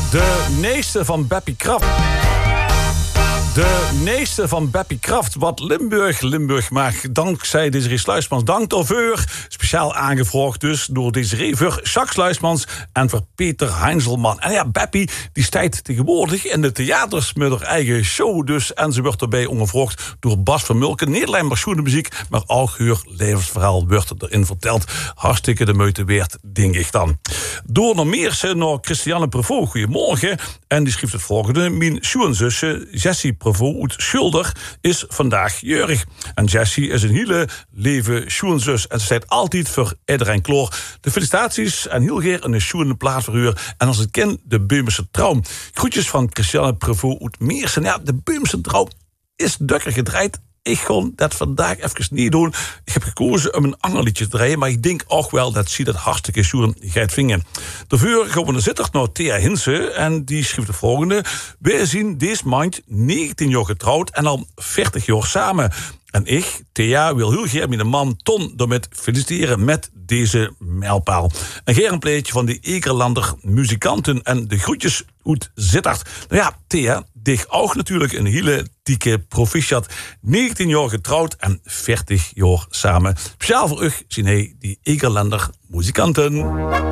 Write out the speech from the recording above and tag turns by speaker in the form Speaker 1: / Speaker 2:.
Speaker 1: De neeste van Beppie Kraft. De neeste van Beppie Kraft, wat Limburg maakt dankzij Desiree Sluismans. Dank daarvoor. Speciaal aangevraagd dus door Desiree voor Jacques Sluismans en voor Peter Heinzelman. En ja, Beppie die staat tegenwoordig in de theaters met haar eigen show dus. En ze wordt erbij ongevraagd door Bas van Mulken. Niet alleen maar schoene muziek, maar ook haar levensverhaal wordt erin verteld. Hartstikke de moeite waard, denk ik dan. Door naar Meersen naar Christiane Prevot. Goedemorgen. En die schrijft het volgende. Mijn schoonzusje Jessie Prevot uit Schulder is vandaag jarig. En Jessie is een hele lieve schoonzus. En ze staat altijd voor iedereen klaar. De felicitaties en heel graag een schoene plaat voor u. En als het ken, de Beumse Traum. Groetjes van Christiane Prevot uit Meersen. Ja, de Beumse Traum is dukker gedraaid. Ik ga dat vandaag even niet doen. Ik heb gekozen om een ander liedje te draaien, maar ik denk ook wel dat ze dat hartstikke schoon gaat vingen. Daarvoor gaan we zitten naar Thea Hinsen en die schreef de volgende. Wij zijn deze maand 19 jaar getrouwd en al 40 jaar samen. En ik, Thea, wil heel graag mijn man Ton daarmee feliciteren met deze mijlpaal. En geer een pleetje van de Egerlander muzikanten en de groetjes uit Sittard. Nou ja, Thea, dich ook natuurlijk een hele dikke proficiat. 19 jaar getrouwd en 40 jaar samen. Speciaal voor u zien hij die Egerlander muzikanten.